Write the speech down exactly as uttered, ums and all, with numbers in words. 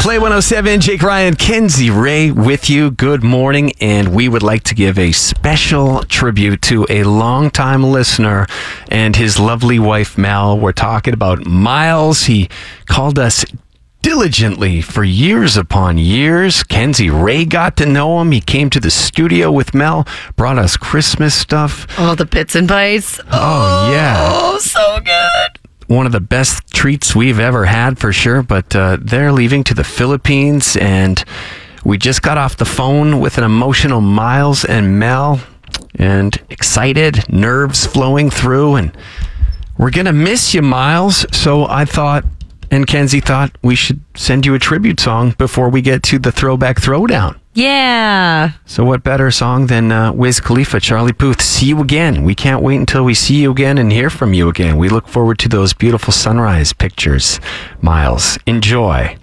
Play one oh seven, Jake Ryan, Kenzie Ray with you. Good morning, and we would like to give a special tribute to a longtime listener and his lovely wife, Mel. We're talking about Miles. He called us diligently for years upon years. Kenzie Ray got to know him. He came to the studio with Mel, brought us Christmas stuff. All the bits and bites. Oh, oh yeah. Oh, so good. One of the best treats we've ever had for sure, but uh, they're leaving to the Philippines, and we just got off the phone with an emotional Miles and Mel, and excited, nerves flowing through, and we're going to miss you, Miles. So I thought, and Kenzie thought, we should send you a tribute song before we get to the Throwback Throwdown. Yeah. So what better song than uh, Wiz Khalifa, Charlie Puth, See You Again. We can't wait until we see you again and hear from you again. We look forward to those beautiful sunrise pictures, Miles. Enjoy.